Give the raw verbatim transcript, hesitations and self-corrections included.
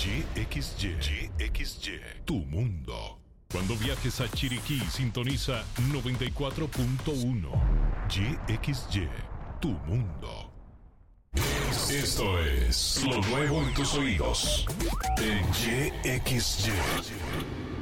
Y X Y. Y X Y. Tu mundo. Cuando viajes a Chiriquí, sintoniza noventa y cuatro punto uno. Y X Y. Tu mundo. Esto es lo nuevo en tus oídos. En Y X Y.